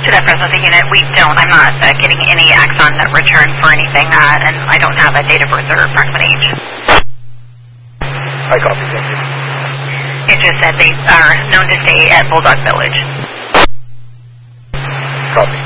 To that Fresno unit, we don't. I'm not getting any Axon return for anything, and I don't have a date of birth or approximate age. I copy, thank you. It just said they are known to stay at Bulldog Village. Copy.